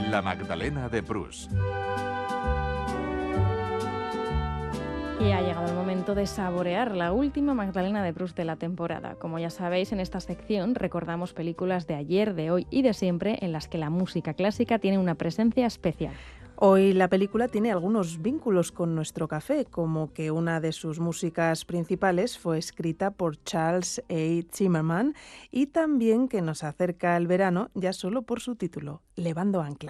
La Magdalena de Proust. Y ha llegado el momento de saborear la última Magdalena de Proust de la temporada. Como ya sabéis, en esta sección recordamos películas de ayer, de hoy y de siempre en las que la música clásica tiene una presencia especial. Hoy la película tiene algunos vínculos con nuestro café, como que una de sus músicas principales fue escrita por Charles A. Zimmerman y también que nos acerca el verano ya solo por su título, Levando Anclas.